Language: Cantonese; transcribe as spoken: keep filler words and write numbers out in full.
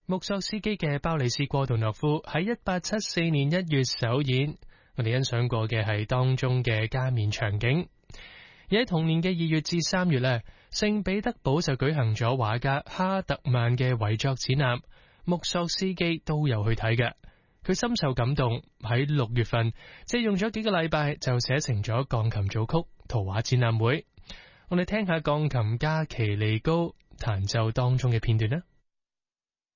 穆索斯基嘅鮑里斯過杜諾夫喺一八七四年一月首演，我哋欣賞過嘅係當中嘅加冕場景。而喺同年嘅二月至三月呢，聖彼得堡就舉行咗畫家哈特曼嘅遺作展覽，穆索斯基都有去睇嘅。佢深受感動，喺六月份即係用咗幾個禮拜就寫成咗鋼琴組曲圖畫展覽會。我哋聽下鋼琴家奇利高彈奏當中嘅片段啦。